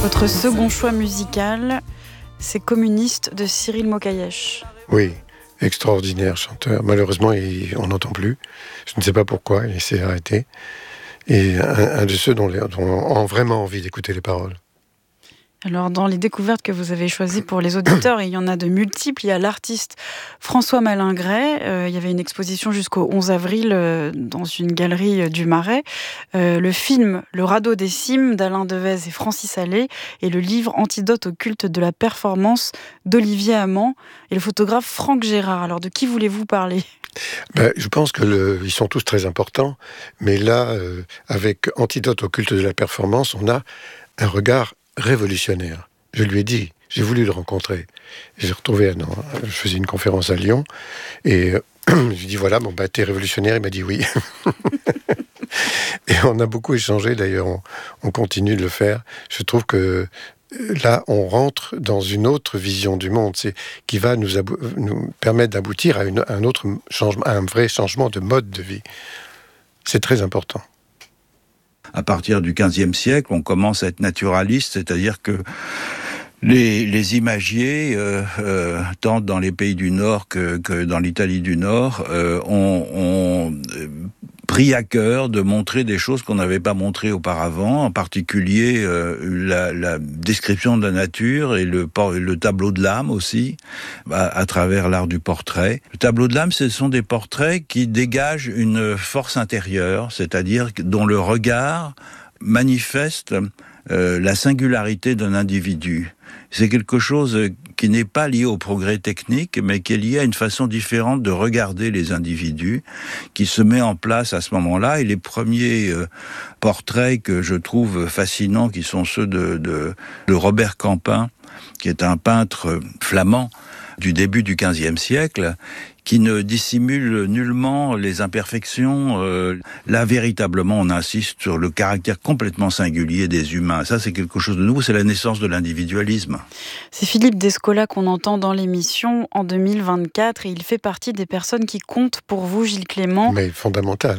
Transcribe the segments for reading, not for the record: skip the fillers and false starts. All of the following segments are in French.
Votre second choix musical, c'est Communiste de Cyril Mokayesh. Oui, extraordinaire chanteur. Malheureusement, on n'entend plus. Je ne sais pas pourquoi, il s'est arrêté. Et un de ceux dont on a vraiment envie d'écouter les paroles. Alors, dans les découvertes que vous avez choisies pour les auditeurs, il y en a de multiples. Il y a l'artiste François Malingret. Il y avait une exposition jusqu'au 11 avril dans une galerie du Marais. Le film Le radeau des cimes d'Alain Devez et Francis Allais. Et le livre Antidote au culte de la performance d'Olivier Amand. Et le photographe Franck Gérard. Alors, de qui voulez-vous parler ? Je pense qu'ils sont tous très importants. Mais là, avec Antidote au culte de la performance, on a un regard révolutionnaire. Je lui ai dit, j'ai voulu le rencontrer. J'ai retrouvé je faisais une conférence à Lyon et je lui ai dit voilà, t'es révolutionnaire. Il m'a dit oui. Et on a beaucoup échangé, d'ailleurs, on continue de le faire. Je trouve que là, on rentre dans une autre vision du monde, qui va nous permettre d'aboutir à un autre changement, à un vrai changement de mode de vie. C'est très important. À partir du XVe siècle, on commence à être naturaliste, c'est-à-dire que les imagiers, tant dans les pays du Nord que dans l'Italie du Nord, ont pris à cœur de montrer des choses qu'on n'avait pas montrées auparavant, en particulier la description de la nature et le tableau de l'âme aussi, à travers l'art du portrait. Le tableau de l'âme, ce sont des portraits qui dégagent une force intérieure, c'est-à-dire dont le regard manifeste la singularité d'un individu. C'est quelque chose qui n'est pas lié au progrès technique, mais qui est lié à une façon différente de regarder les individus, qui se met en place à ce moment-là. Et les premiers portraits que je trouve fascinants, qui sont ceux de Robert Campin, qui est un peintre flamand du début du XVe siècle, qui ne dissimule nullement les imperfections. Là, véritablement, on insiste sur le caractère complètement singulier des humains. Ça, c'est quelque chose de nouveau, c'est la naissance de l'individualisme. C'est Philippe Descola qu'on entend dans l'émission en 2024, et il fait partie des personnes qui comptent pour vous, Gilles Clément. Mais fondamental.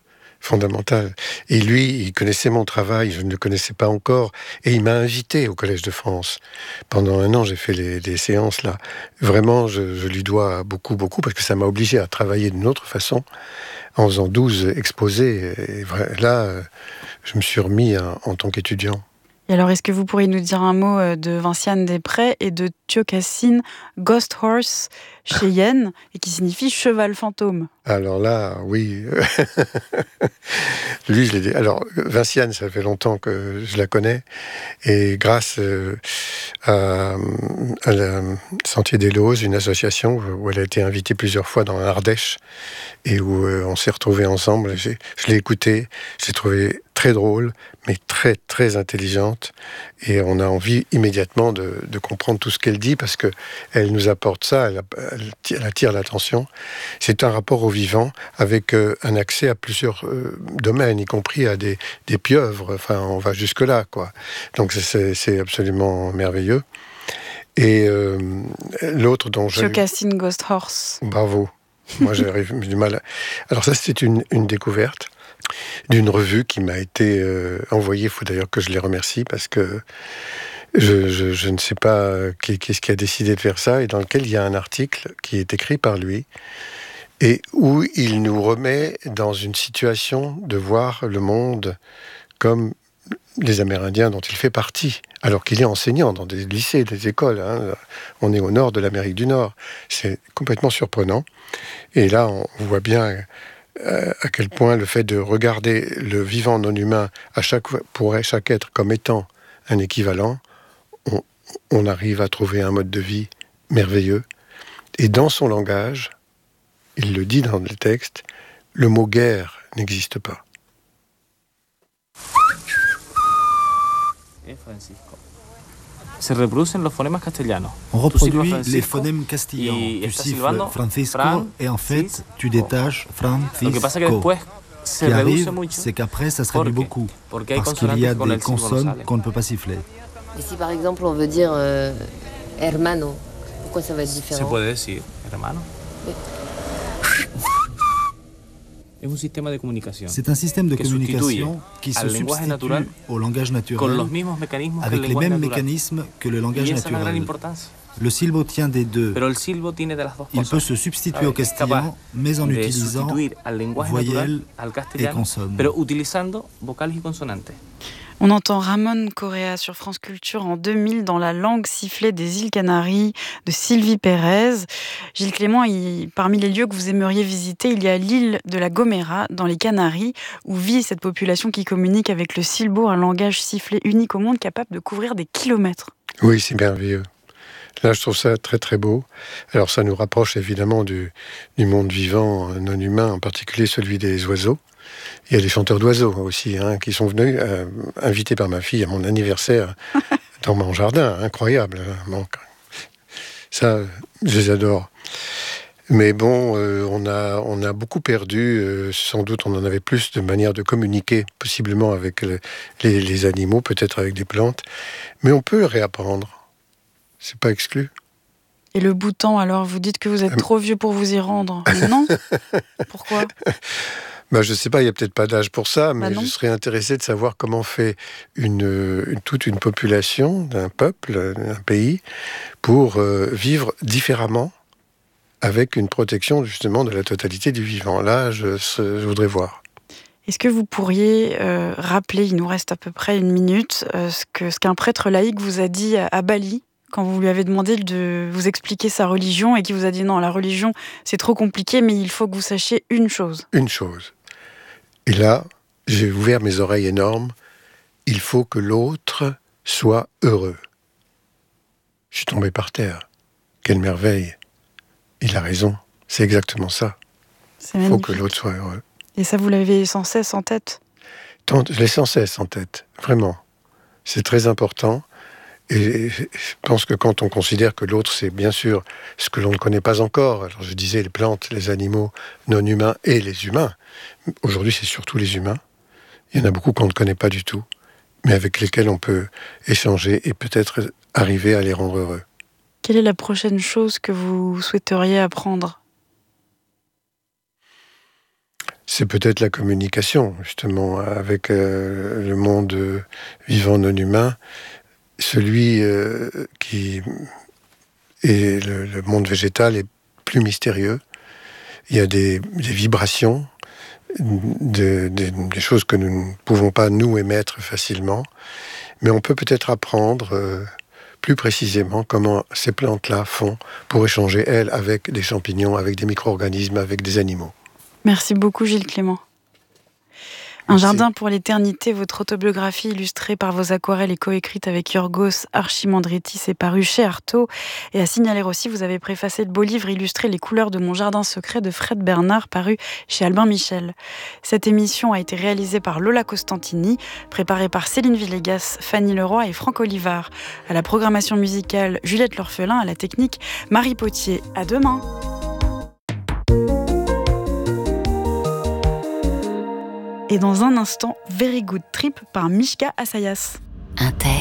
Et lui, il connaissait mon travail, je ne le connaissais pas encore, et il m'a invité au Collège de France. Pendant 1 an, j'ai fait des séances là. Vraiment, je lui dois beaucoup, parce que ça m'a obligé à travailler d'une autre façon, en faisant 12 exposés. Et là, je me suis remis en tant qu'étudiant. Et alors, est-ce que vous pourriez nous dire un mot de Vinciane Després et de Tiokasin Ghost Horse chez Yen, et qui signifie cheval fantôme? Alors là, oui. Lui, je l'ai dit. Alors, Vinciane, ça fait longtemps que je la connais. Et grâce à la Sentier des Lauses, une association où elle a été invitée plusieurs fois dans l'Ardèche, et où on s'est retrouvés ensemble. Je l'ai écoutée, j'ai trouvé très drôle, mais très, très intelligente. Et on a envie immédiatement de comprendre tout ce qu'elle dit, parce qu'elle nous apporte ça, elle attire l'attention. C'est un rapport au vivant, avec un accès à plusieurs domaines, y compris à des pieuvres. Enfin, on va jusque-là, quoi. Donc c'est absolument merveilleux. Et l'autre dont j'ai... Tiokasin Ghost Horse. Bravo. Moi, j'ai du mal. Alors ça, c'est une découverte d'une revue qui m'a été envoyée. Il faut d'ailleurs que je les remercie, parce que je ne sais pas qu'est-ce qui a décidé de faire ça, et dans lequel il y a un article qui est écrit par lui, et où il nous remet dans une situation de voir le monde comme les Amérindiens dont il fait partie, alors qu'il est enseignant dans des lycées, des écoles. On est au nord de l'Amérique du Nord. C'est complètement surprenant. Et là, on voit bien à quel point le fait de regarder le vivant non humain pour chaque être comme étant un équivalent, on arrive à trouver un mode de vie merveilleux. Et dans son langage, il le dit dans le texte, le mot guerre n'existe pas. On reproduit les phonèmes castillans. Tu siffles Francisco et en fait, tu détaches Francisco. Ce qui arrive, c'est qu'après, ça se réduit beaucoup, parce qu'il y a des consonnes qu'on ne peut pas siffler. Et si par exemple on veut dire hermano, pourquoi ça va être différent? Se puede decir hermano. C'est un système de communication qui se substitue au langage naturel avec les mêmes mécanismes que le langage naturel. Le silbo tient des deux. Il peut se substituer au castillan, mais en utilisant voyelles et consonnes. On entend Ramon Correa sur France Culture en 2000 dans La langue sifflée des îles Canaries de Sylvie Pérez. Gilles Clément, parmi les lieux que vous aimeriez visiter, il y a l'île de la Gomera dans les Canaries où vit cette population qui communique avec le silbo, un langage sifflé unique au monde capable de couvrir des kilomètres. Oui, c'est merveilleux. Là, je trouve ça très très beau. Alors ça nous rapproche évidemment du monde vivant non humain, en particulier celui des oiseaux. Il y a des chanteurs d'oiseaux aussi, qui sont venus, invités par ma fille à mon anniversaire dans mon jardin. Incroyable. Donc, ça, je les adore. Mais bon, on a beaucoup perdu. Sans doute, on en avait plus de manières de communiquer, possiblement avec les animaux, peut-être avec des plantes. Mais on peut réapprendre. C'est pas exclu. Et le Bhoutan, alors, vous dites que vous êtes trop vieux pour vous y rendre. Non ? Pourquoi ? Je ne sais pas, il n'y a peut-être pas d'âge pour ça, mais je serais intéressé de savoir comment fait toute une population, d'un peuple, d'un pays, pour vivre différemment avec une protection justement de la totalité du vivant. Là, je voudrais voir. Est-ce que vous pourriez rappeler, il nous reste à peu près 1 minute, ce qu'un prêtre laïque vous a dit à Bali quand vous lui avez demandé de vous expliquer sa religion et qui vous a dit non, la religion c'est trop compliqué, mais il faut que vous sachiez une chose. Une chose. Et là, j'ai ouvert mes oreilles énormes. Il faut que l'autre soit heureux. Je suis tombé par terre. Quelle merveille. Il a raison. C'est exactement ça. Il faut que l'autre soit heureux. Et ça, vous l'avez sans cesse en tête ? Je l'ai sans cesse en tête. Vraiment. C'est très important. Et je pense que quand on considère que l'autre, c'est bien sûr ce que l'on ne connaît pas encore, alors je disais les plantes, les animaux non humains et les humains, aujourd'hui c'est surtout les humains, il y en a beaucoup qu'on ne connaît pas du tout, mais avec lesquels on peut échanger et peut-être arriver à les rendre heureux. Quelle est la prochaine chose que vous souhaiteriez apprendre ? C'est peut-être la communication, justement, avec le monde vivant non humain. Celui qui est le monde végétal est plus mystérieux. Il y a des vibrations, des choses que nous ne pouvons pas nous émettre facilement, mais on peut peut-être apprendre plus précisément comment ces plantes-là font pour échanger, elles, avec des champignons, avec des micro-organismes, avec des animaux. Merci beaucoup Gilles Clément. Un jardin pour l'éternité, votre autobiographie illustrée par vos aquarelles et coécrite avec Yorgos Archimandritis est parue chez Artaud. Et à signaler aussi, vous avez préfacé le beau livre illustré Les couleurs de mon jardin secret de Fred Bernard, paru chez Albin Michel. Cette émission a été réalisée par Lola Costantini, préparée par Céline Villegas, Fanny Leroy et Franck Olivard. À la programmation musicale, Juliette L'Orphelin, à la technique, Marie Potier. À demain. Et dans un instant, Very Good Trip par Mishka Assayas. Inter.